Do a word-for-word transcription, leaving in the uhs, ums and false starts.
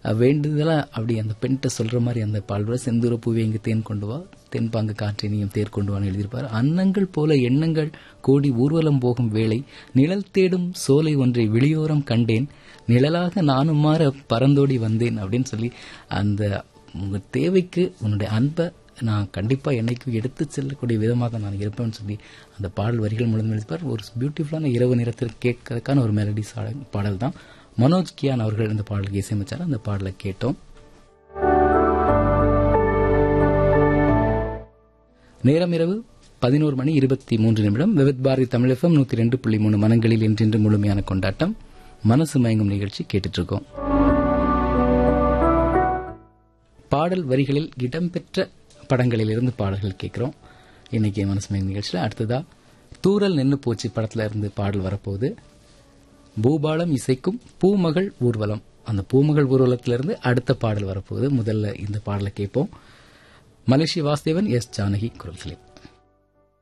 வேண்டுதலா அப்படி அந்த பெண்கிட்ட சொல்ற மாதிரி அந்த பாடல் செந்தூர பூவே இங்கு தேன் கொண்டு வா, தென்பாங்கு காற்றினியும் தேர் கொண்டு வான்னு எழுதியிருப்பார். அன்னங்கள் போல எண்ணங்கள் கோடி ஊர்வலம் போகும் வேளை, நிழல் தேடும் சோலை ஒன்றை வெளியோரம் கண்டேன், நிழலாக நானும் மாற பறந்தோடி வந்தேன் அப்படின்னு சொல்லி அந்த உங்க தேவைக்கு உன்னுடைய அன்பை நான் கண்டிப்பா என்னைக்கும் எடுத்து செல்லக்கூடிய விதமாக நான் இருப்பேன்னு சொல்லி அந்த பாடல் வரிகள் மூலம் எழுதிப்பார். ஒரு பியூட்டிஃபுல்லான இரவு நேரத்தில் கேட்கறதுக்கான ஒரு மெலடி பாடல் தான். மனோஜ் கியான் அவர்கள் இந்த பாடலுக்கு இசையமைச்சார். அந்த பாடலை கேட்டோம். நேரம் இரவு பதினோரு மணி இருபத்தி மூன்று நிமிடம். விவித் பாரதி தமிழ் எஃப்எம் நூத்தி ரெண்டு புள்ளி மூணு மனங்களில் என்றென்று முழுமையான கொண்டாட்டம். மனசு மயங்கும் நிகழ்ச்சி கேட்டுட்டு இருக்கோம். பாடல் வரிகளில் இடம்பெற்ற படங்களிலிருந்து பாடல்கள் கேட்கிறோம். இன்னைக்கு மனசு மயங்கும் நிகழ்ச்சியில் அடுத்ததா தூரல் நின்னு போச்சு படத்துல இருந்து பாடல் வரப்போகுது. பூபாலம் இசைக்கும் பூமகள் ஊர்வலம், அந்த பூமகள் ஊர்வலத்திலிருந்து அடுத்த பாடல் வரப்போகுது. முதல்ல இந்த பாடலை கேட்போம். மலேசிய வாசுதேவன், எஸ் ஜானகி குரல்களில்.